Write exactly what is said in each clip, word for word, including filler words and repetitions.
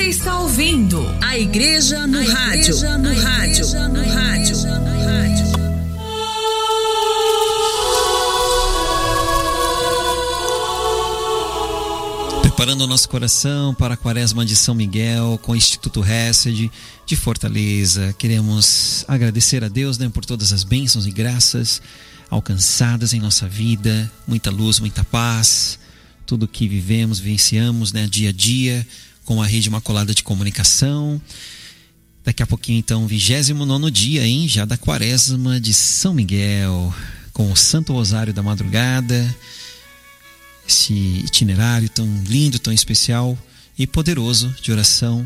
Você está ouvindo a Igreja no a Rádio, igreja no, a rádio igreja no, no Rádio, no Rádio. Preparando o nosso coração para a Quaresma de São Miguel com o Instituto Hesed de Fortaleza. Queremos agradecer a Deus, né, por todas as bênçãos e graças alcançadas em nossa vida, muita luz, muita paz, tudo que vivemos, vivenciamos, né, dia a dia com a Rede Imaculada de Comunicação. Daqui a pouquinho então, vigésimo nono dia, hein, já da Quaresma de São Miguel, com o Santo Rosário da Madrugada, esse itinerário tão lindo, tão especial e poderoso de oração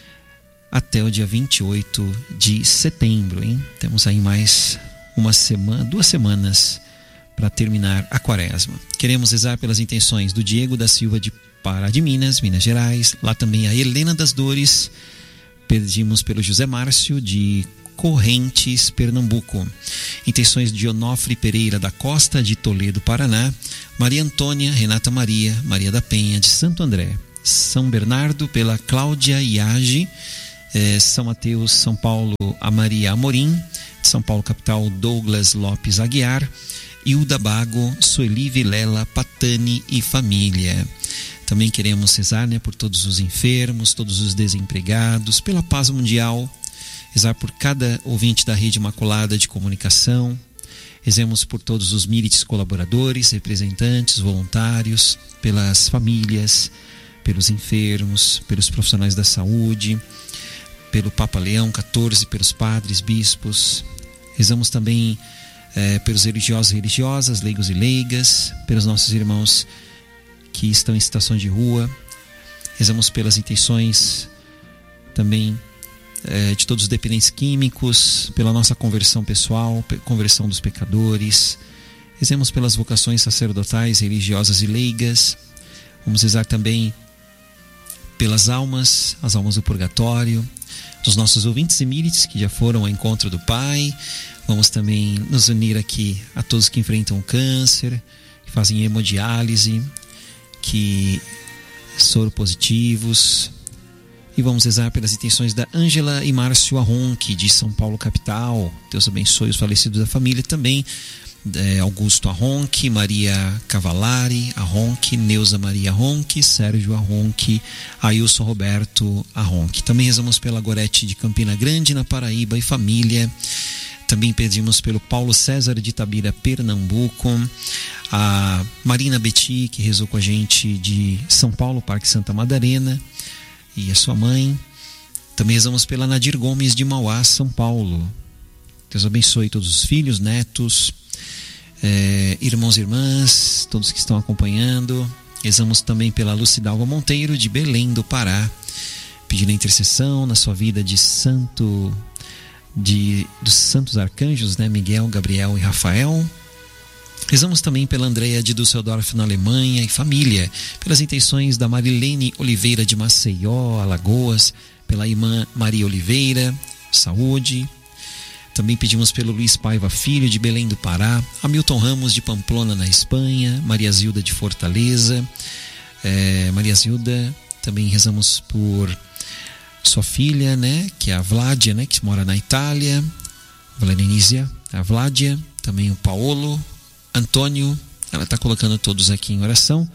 até o dia vinte e oito de setembro, hein? Temos aí mais uma semana, duas semanas para terminar a Quaresma. Queremos rezar pelas intenções do Diego da Silva de Pará de Minas, Minas Gerais, lá também a Helena das Dores, pedimos pelo José Márcio de Correntes, Pernambuco. Intenções de Onofre Pereira da Costa, de Toledo, Paraná, Maria Antônia, Renata Maria, Maria da Penha, de Santo André, São Bernardo, pela Cláudia Iage, eh, São Mateus, São Paulo, a Maria Amorim, São Paulo capital, Douglas Lopes Aguiar, Hilda Bago, Sueli Vilela, Patani e família. Também queremos rezar, né, por todos os enfermos, todos os desempregados, pela paz mundial, rezar por cada ouvinte da Rede Imaculada de Comunicação. Rezemos por todos os milites colaboradores, representantes, voluntários, pelas famílias, pelos enfermos, pelos profissionais da saúde, pelo Papa Leão quatorze, pelos padres, bispos. Rezamos também é, pelos religiosos e religiosas, leigos e leigas, pelos nossos irmãos que estão em situação de rua. Rezamos pelas intenções também de todos os dependentes químicos, pela nossa conversão pessoal, conversão dos pecadores. Rezemos pelas vocações sacerdotais, religiosas e leigas. Vamos rezar também pelas almas, as almas do purgatório, dos nossos ouvintes e milites que já foram ao encontro do Pai. Vamos também nos unir aqui a todos que enfrentam o câncer, que fazem hemodiálise, que soro positivos. E vamos rezar pelas intenções da Ângela e Márcio Arronque, de São Paulo capital. Deus abençoe os falecidos da família também. É, Augusto Arronque, Maria Cavalari Arronque, Neuza Maria Arronque, Sérgio Arronque, Ailson Roberto Arronque. Também rezamos pela Gorete de Campina Grande, na Paraíba, e família. Também pedimos pelo Paulo César de Itabira, Pernambuco. A Marina Beti, que rezou com a gente, de São Paulo, Parque Santa Madalena, e a sua mãe. Também rezamos pela Nadir Gomes de Mauá, São Paulo. Deus abençoe todos os filhos, netos, é, irmãos e irmãs, todos que estão acompanhando. Rezamos também pela Lucidalva Monteiro, de Belém do Pará, pedindo a intercessão na sua vida de santo, de, dos santos arcanjos, né, Miguel, Gabriel e Rafael. Rezamos também pela Andréia de Düsseldorf, na Alemanha, e família, pelas intenções da Marilene Oliveira de Maceió, Alagoas, pela irmã Maria Oliveira, saúde. Também pedimos pelo Luiz Paiva Filho, de Belém do Pará, Hamilton Ramos de Pamplona, na Espanha, Maria Zilda de Fortaleza, é, Maria Zilda. Também rezamos por sua filha, né, que é a Vládia, né, que mora na Itália, Valenícia, a Vládia, também o Paolo, Antônio. Ela está colocando todos aqui em oração.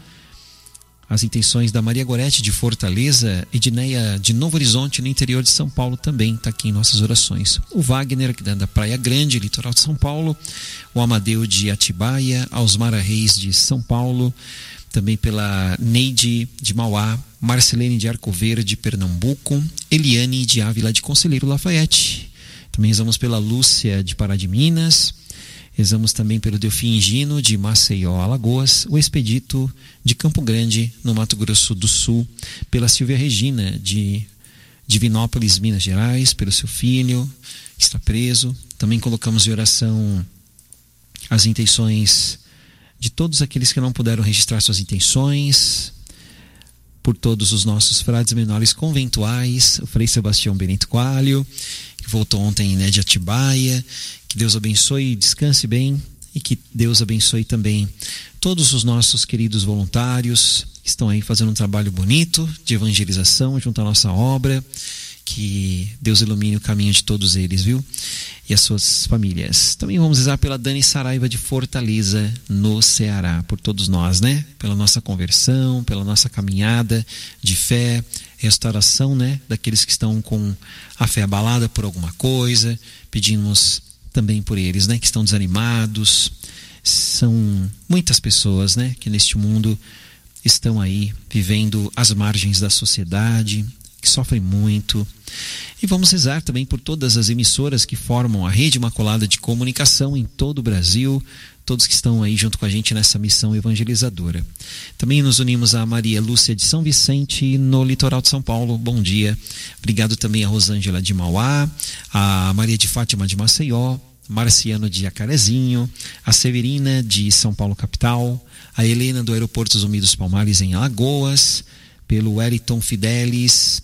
As intenções da Maria Gorete de Fortaleza, Edneia de Novo Horizonte, no interior de São Paulo, também está aqui em nossas orações. O Wagner, que é da Praia Grande, litoral de São Paulo. O Amadeu de Atibaia, Ausmara Reis de São Paulo, também pela Neide de Mauá, Marcelene de Arco Verde, Pernambuco, Eliane de Ávila de Conselheiro Lafayette. Também rezamos pela Lúcia de Pará de Minas. Rezamos também pelo Delfim Gino de Maceió, Alagoas, o Expedito de Campo Grande, no Mato Grosso do Sul, pela Silvia Regina de Divinópolis, Minas Gerais, pelo seu filho que está preso. Também colocamos em oração as intenções de todos aqueles que não puderam registrar suas intenções, por todos os nossos frades menores conventuais, o Frei Sebastião Benito Coelho, que voltou ontem, né, de Atibaia. Que Deus abençoe, descanse bem, e que Deus abençoe também todos os nossos queridos voluntários, que estão aí fazendo um trabalho bonito de evangelização junto à nossa obra. Que Deus ilumine o caminho de todos eles, viu? E as suas famílias. Também vamos rezar pela Dani Saraiva de Fortaleza, no Ceará. Por todos nós, né? Pela nossa conversão, pela nossa caminhada de fé, restauração, né? Daqueles que estão com a fé abalada por alguma coisa. Pedimos também por eles, né? Que estão desanimados. São muitas pessoas, né? Que neste mundo estão aí vivendo às margens da sociedade, que sofrem muito. E vamos rezar também por todas as emissoras que formam a Rede Imaculada de Comunicação em todo o Brasil, todos que estão aí junto com a gente nessa missão evangelizadora. Também nos unimos a Maria Lúcia de São Vicente, no litoral de São Paulo. Bom dia. Obrigado também a Rosângela de Mauá, a Maria de Fátima de Maceió, Marciano de Jacarezinho, a Severina de São Paulo capital, a Helena do Aeroporto Zumbi dos Palmares em Alagoas, pelo Wellington Fidelis,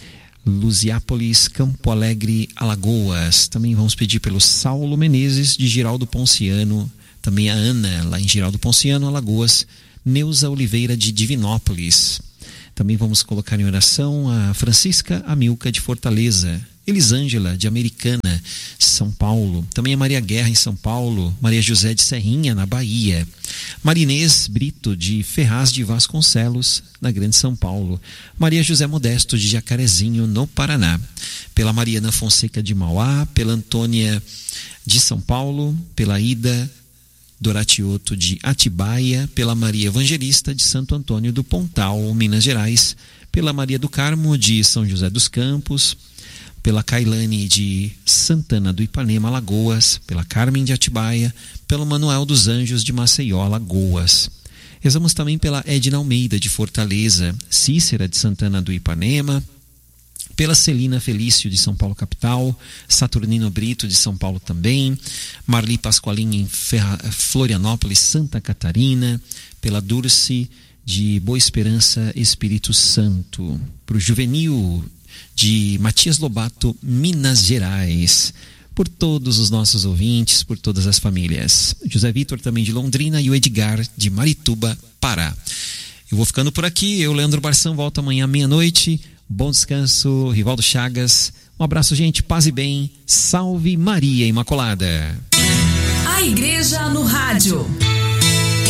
Luziápolis, Campo Alegre, Alagoas. Também vamos pedir pelo Saulo Menezes de Giraldo Ponciano, também a Ana lá em Giraldo Ponciano, Alagoas, Neuza Oliveira de Divinópolis. Também vamos colocar em oração a Francisca Amilca de Fortaleza, Elisângela de Americana, São Paulo. Também a Maria Guerra em São Paulo, Maria José de Serrinha na Bahia, Marinês Brito de Ferraz de Vasconcelos, na Grande São Paulo, Maria José Modesto de Jacarezinho, no Paraná, pela Mariana Fonseca de Mauá, pela Antônia de São Paulo, pela Ida Doratioto de Atibaia, pela Maria Evangelista de Santo Antônio do Pontal, Minas Gerais, pela Maria do Carmo de São José dos Campos, pela Cailane de Santana do Ipanema, Alagoas, pela Carmen de Atibaia, pelo Manuel dos Anjos de Maceió, Alagoas. Rezamos também pela Edna Almeida de Fortaleza, Cícera de Santana do Ipanema, pela Celina Felício de São Paulo capital, Saturnino Brito de São Paulo também, Marli Pasqualin em Ferra, Florianópolis, Santa Catarina, pela Dulce de Boa Esperança, Espírito Santo, para o Juvenil de Matias Lobato, Minas Gerais, por todos os nossos ouvintes, por todas as famílias. José Vitor também de Londrina e o Edgar de Marituba, Pará. Eu vou ficando por aqui, eu, Leandro Barção, volto amanhã à meia-noite. Bom descanso, Rivaldo Chagas. Um abraço, gente, paz e bem. Salve Maria Imaculada. A Igreja no Rádio.